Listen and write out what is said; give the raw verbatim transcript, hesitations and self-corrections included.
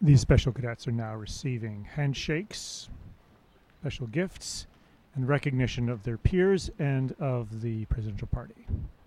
These special cadets are now receiving handshakes, special gifts, and recognition of their peers and of the presidential party.